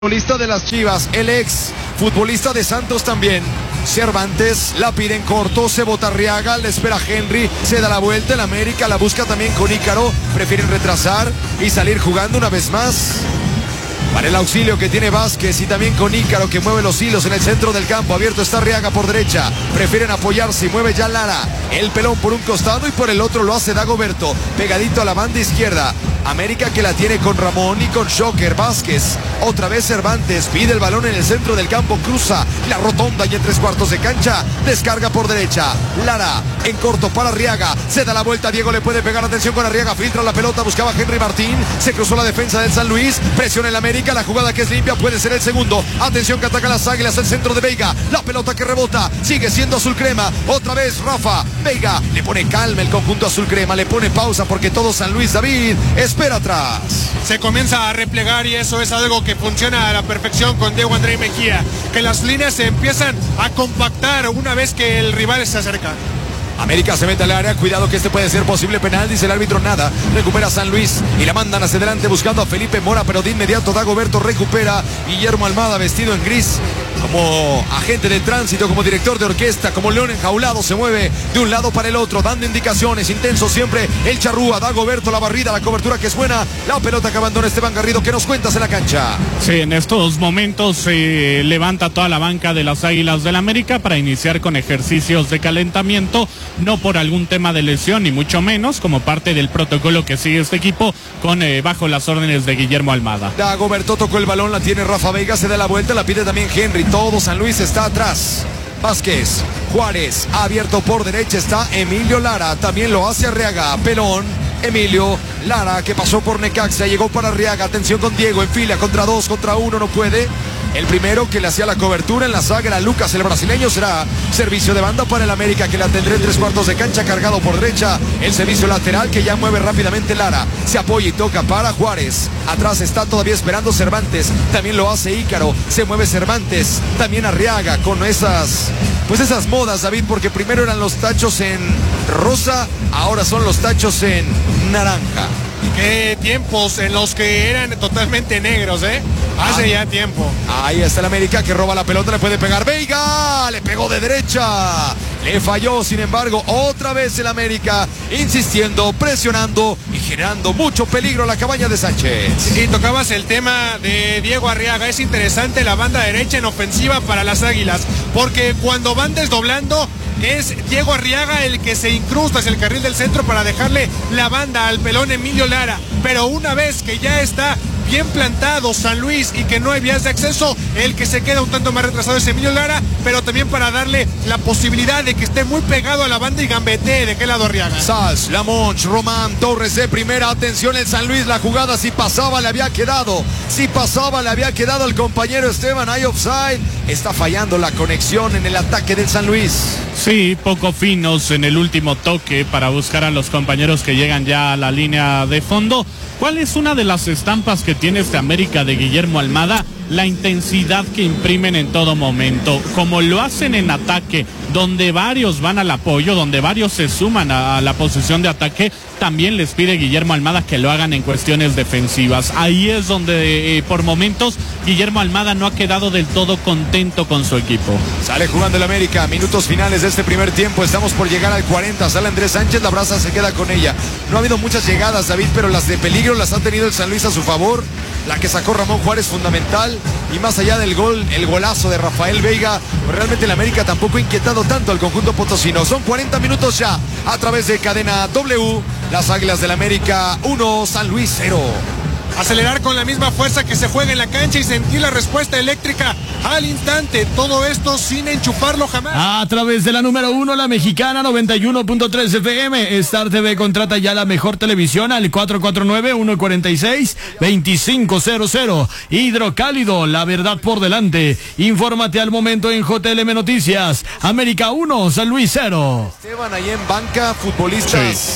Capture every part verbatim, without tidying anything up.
Futbolista de las Chivas, el ex futbolista de Santos también. Cervantes la pide en corto, se bota Arriaga, le espera Henry, se da la vuelta, el América la busca también con Ícaro, prefieren retrasar y salir jugando una vez más. Para el auxilio que tiene Vázquez y también con Ícaro que mueve los hilos en el centro del campo. Abierto está Arriaga por derecha. Prefieren apoyarse y mueve ya Lara. El pelón por un costado y por el otro lo hace Dagoberto. Pegadito a la banda izquierda. América que la tiene con Ramón y con Shocker. Vázquez. Otra vez Cervantes. Pide el balón en el centro del campo. Cruza la rotonda y en tres cuartos de cancha. Descarga por derecha. Lara en corto para Arriaga. Se da la vuelta. Diego le puede pegar. Atención con Arriaga. Filtra la pelota. Buscaba Henry Martín. Se cruzó la defensa del San Luis. Presiona el América. La jugada que es limpia puede ser el segundo. Atención que ataca las Águilas. El centro de Veiga. La pelota que rebota. Sigue siendo azul crema. Otra vez Rafa. Veiga le pone calma el conjunto azul crema. Le pone pausa porque todo San Luis David espera atrás. Se comienza a replegar y eso es algo que funciona a la perfección con Diego André Mejía. Que las líneas se empiezan a compactar una vez que el rival se acerca. América se mete al área, cuidado que este puede ser posible penal, dice el árbitro, nada, recupera San Luis y la mandan hacia adelante buscando a Felipe Mora, pero de inmediato Dagoberto recupera. Guillermo Almada vestido en gris, como agente de tránsito, como director de orquesta, como león enjaulado, se mueve de un lado para el otro, dando indicaciones, intenso siempre el charrúa. Dagoberto, la barrida, la cobertura que es buena, la pelota que abandona Esteban Garrido. ¿Qué nos cuentas en la cancha? Sí, en estos momentos se eh, levanta toda la banca de las Águilas del América para iniciar con ejercicios de calentamiento, no por algún tema de lesión, ni mucho menos, como parte del protocolo que sigue este equipo, con eh, bajo las órdenes de Guillermo Almada. Dagoberto tocó el balón, la tiene Rafa Veiga, se da la vuelta, la pide también Henry. Todo San Luis está atrás. Vázquez, Juárez, abierto por derecha está Emilio Lara, también lo hace Arriaga, pelón, Emilio Lara que pasó por Necaxa, llegó para Arriaga, atención con Diego, en fila, contra dos, contra uno, no puede. El primero que le hacía la cobertura en la saga era Lucas, el brasileño. Será servicio de banda para el América que la tendrá en tres cuartos de cancha, cargado por derecha. El servicio lateral que ya mueve rápidamente Lara. Se apoya y toca para Juárez. Atrás está todavía esperando Cervantes. También lo hace Ícaro. Se mueve Cervantes. También Arriaga con esas, pues esas modas, David, porque primero eran los tachos en rosa, ahora son los tachos en naranja. Qué tiempos en los que eran totalmente negros, ¿eh? Hace ah, ya tiempo. Ahí está el América que roba la pelota, le puede pegar Veiga, le pegó de derecha, le falló, sin embargo, otra vez el América insistiendo, presionando y generando mucho peligro a la cabaña de Sánchez. Y tocabas el tema de Diego Arriaga, es interesante la banda derecha en ofensiva para las Águilas, porque cuando van desdoblando, es Diego Arriaga el que se incrusta hacia el carril del centro para dejarle la banda al pelón Emilio Lara, pero una vez que ya está bien plantado San Luis y que no hay vías de acceso, el que se queda un tanto más retrasado es Emilio Lara, pero también para darle la posibilidad de que esté muy pegado a la banda y gambetee de qué lado Arriaga. Sas, Lamonch, Román, Torres de primera, atención el San Luis, la jugada si pasaba le había quedado, si pasaba le había quedado al compañero Esteban, hay offside, está fallando la conexión en el ataque del San Luis. Sí, poco finos en el último toque para buscar a los compañeros que llegan ya a la línea de fondo. ¿Cuál es una de las estampas que tiene este América de Guillermo Almada? La intensidad que imprimen en todo momento, como lo hacen en ataque, donde varios van al apoyo, donde varios se suman a, a la posición de ataque, también les pide Guillermo Almada que lo hagan en cuestiones defensivas. Ahí es donde eh, por momentos Guillermo Almada no ha quedado del todo contento con su equipo. Sale jugando el América, minutos finales de este primer tiempo, estamos por llegar al cuarenta, sale Andrés Sánchez, la braza se queda con ella. No ha habido muchas llegadas, David, pero las de peligro las ha tenido el San Luis a su favor. La que sacó Ramón Juárez fundamental, y más allá del gol, el golazo de Rafael Veiga, pues realmente el América tampoco ha inquietado tanto al conjunto potosino. Son cuarenta minutos ya a través de Cadena W, las Águilas del América uno, San Luis cero. Acelerar con la misma fuerza que se juega en la cancha y sentir la respuesta eléctrica al instante. Todo esto sin enchufarlo jamás. A través de la número uno, la mexicana noventa y uno punto tres F M. Star T V contrata ya la mejor televisión al cuatro cuatro nueve, uno cuatro seis, dos cinco cero cero. Hidrocálido, la verdad por delante. Infórmate al momento en J L M Noticias. América uno, San Luis cero. Esteban ahí en banca, futbolistas. Sí.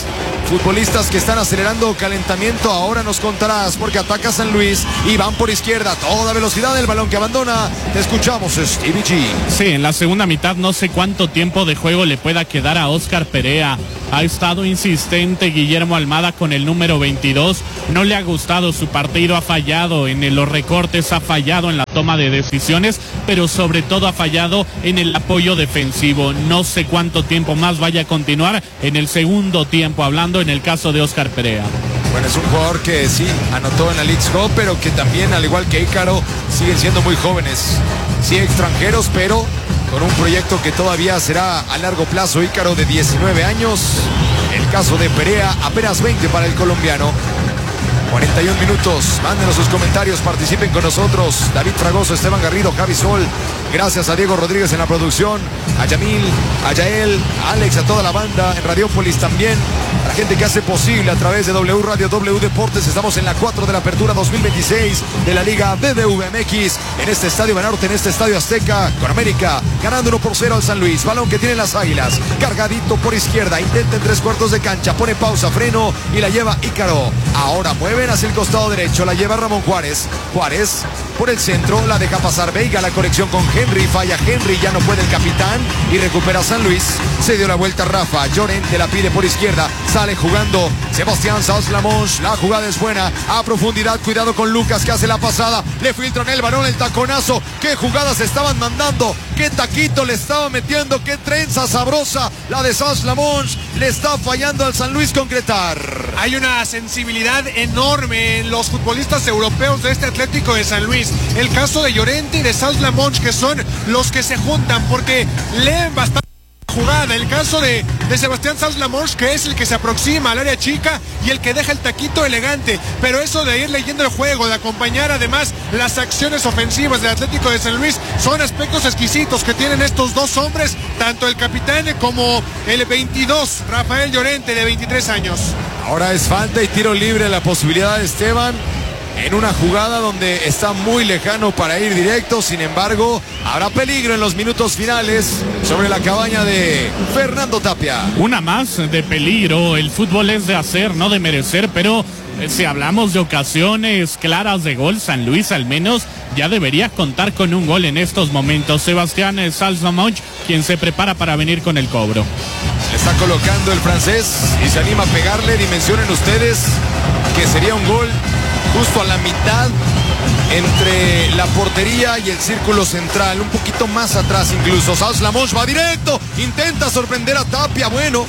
futbolistas que están acelerando calentamiento. Ahora nos contarás porque ataca San Luis y van por izquierda, toda velocidad, el balón que abandona. Te escuchamos, Stevie G. Sí, en la segunda mitad no sé cuánto tiempo de juego le pueda quedar a Óscar Perea. Ha estado insistente Guillermo Almada con el número veintidós. No le ha gustado su partido, ha fallado en los recortes, ha fallado en la toma de decisiones, pero sobre todo ha fallado en el apoyo defensivo. No sé cuánto tiempo más vaya a continuar en el segundo tiempo, hablando en el caso de Óscar Perea. Bueno, es un jugador que sí anotó en la Leagues Cup, pero que también, al igual que Ícaro, siguen siendo muy jóvenes. Sí, extranjeros, pero con un proyecto que todavía será a largo plazo. Ícaro de diecinueve años, el caso de Perea apenas veinte para el colombiano. cuarenta y un minutos, mándenos sus comentarios, participen con nosotros. David Fragoso, Esteban Garrido, Javi Sol. Gracias a Diego Rodríguez en la producción, a Yamil, a Yael, a Alex, a toda la banda en Radiópolis también. A la gente que hace posible a través de W Radio, W Deportes. Estamos en la cuatro de la apertura dos mil veintiséis de la Liga B B V M X. En este estadio Banorte, en este estadio Azteca, con América ganando uno por cero al San Luis. Balón que tienen las Águilas, cargadito por izquierda, intenta en tres cuartos de cancha, pone pausa, freno y la lleva Ícaro. Ahora mueven hacia el costado derecho, la lleva Ramón Juárez. Juárez por el centro, la deja pasar Veiga, la conexión con Henry, falla Henry, ya no puede el capitán y recupera San Luis. Se dio la vuelta Rafa, Llorente la pide por izquierda, sale jugando Sebastián Saus-Lamonge, la jugada es buena, a profundidad, cuidado con Lucas que hace la pasada, le filtran el balón, el taconazo, qué jugadas estaban mandando, qué taquito le estaba metiendo, qué trenza sabrosa, la de Saus-Lamonge, le está fallando al San Luis concretar. Hay una sensibilidad enorme en los futbolistas europeos de este Atlético de San Luis. El caso de Llorente y de Saus-Lamonge, que son los que se juntan porque leen bastante jugada. El caso de, de Sebastián Saus-Lamonge, que es el que se aproxima al área chica y el que deja el taquito elegante, pero eso de ir leyendo el juego, de acompañar además las acciones ofensivas del Atlético de San Luis, son aspectos exquisitos que tienen estos dos hombres, tanto el capitán como el veintidós, Rafael Llorente, de veintitrés años. Ahora es falta y tiro libre, la posibilidad de Esteban en una jugada donde está muy lejano para ir directo. Sin embargo, habrá peligro en los minutos finales sobre la cabaña de Fernando Tapia. Una más de peligro. El fútbol es de hacer, no de merecer, pero eh, si hablamos de ocasiones claras de gol, San Luis al menos ya debería contar con un gol en estos momentos. Sebastián Saus-Lamonge, quien se prepara para venir con el cobro. Le está colocando el francés y se anima a pegarle. Dimensionen ustedes que sería un gol justo a la mitad entre la portería y el círculo central, un poquito más atrás incluso. Saus-Lamonge va directo, intenta sorprender a Tapia, bueno,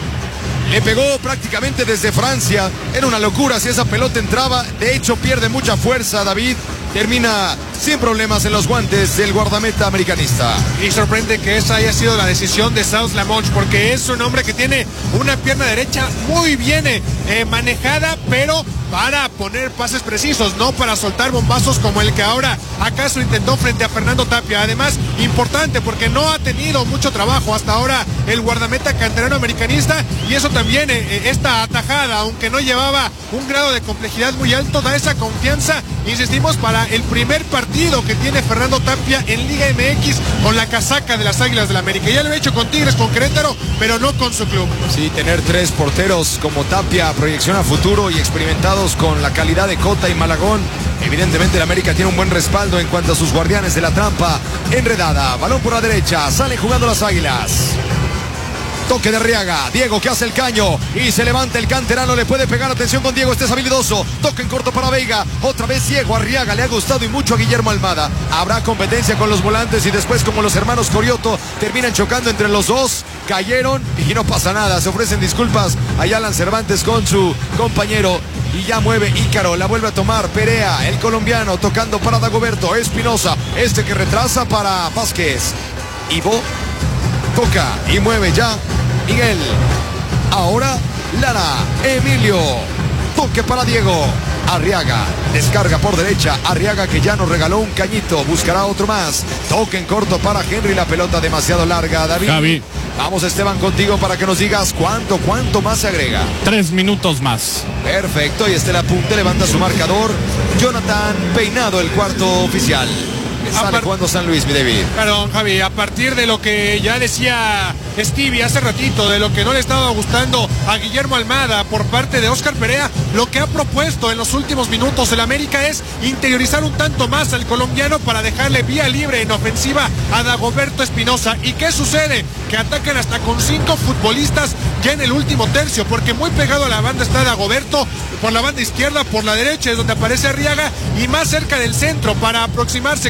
le pegó prácticamente desde Francia, era una locura si esa pelota entraba, de hecho pierde mucha fuerza David, termina sin problemas en los guantes del guardameta americanista. Y sorprende que esa haya sido la decisión de Saus-Lamonge, porque es un hombre que tiene una pierna derecha muy bien eh, manejada, pero para poner pases precisos, no para soltar bombazos como el que ahora acaso intentó frente a Fernando Tapia. Además, importante porque no ha tenido mucho trabajo hasta ahora el guardameta canterano americanista, y eso también, eh, esta atajada, aunque no llevaba un grado de complejidad muy alto, da esa confianza, insistimos, para el primer partido que tiene Fernando Tapia en Liga M X con la casaca de las Águilas del América. Ya lo he hecho con Tigres, con Querétaro, pero no con su club. Sí, tener tres porteros como Tapia, proyección a futuro y experimentados con la calidad de Cota y Malagón. Evidentemente el América tiene un buen respaldo en cuanto a sus guardianes de la trampa. Enredada, balón por la derecha, salen jugando las Águilas. Toque de Arriaga, Diego que hace el caño y se levanta el canterano, le puede pegar, atención con Diego, este es habilidoso, toque en corto para Veiga, otra vez Diego Arriaga, le ha gustado y mucho a Guillermo Almada. Habrá competencia con los volantes y después, como los hermanos Corioto terminan chocando entre los dos, cayeron y no pasa nada, se ofrecen disculpas a Alan Cervantes con su compañero. Y ya mueve Ícaro, la vuelve a tomar Perea, el colombiano, tocando para Dagoberto Espinosa, este que retrasa para Vázquez. Ivo toca y mueve ya Miguel. Ahora Lara, Emilio, toque para Diego. Arriaga, descarga por derecha, Arriaga que ya nos regaló un cañito, buscará otro más. Toque en corto para Henry, la pelota demasiado larga, David. Javi. Vamos Esteban contigo para que nos digas cuánto, cuánto más se agrega. Tres minutos más. Perfecto, y este el apunte, levanta su marcador. Jonathan Peinado, el cuarto oficial. Sale jugando San Luis, mi David. Claro, Javi, a partir de lo que ya decía Stevie hace ratito, de lo que no le estaba gustando a Guillermo Almada por parte de Óscar Perea, lo que ha propuesto en los últimos minutos el América es interiorizar un tanto más al colombiano para dejarle vía libre en ofensiva a Dagoberto Espinosa. ¿Y qué sucede? Que atacan hasta con cinco futbolistas ya en el último tercio, porque muy pegado a la banda está Dagoberto, por la banda izquierda, por la derecha es donde aparece Arriaga y más cerca del centro para aproximarse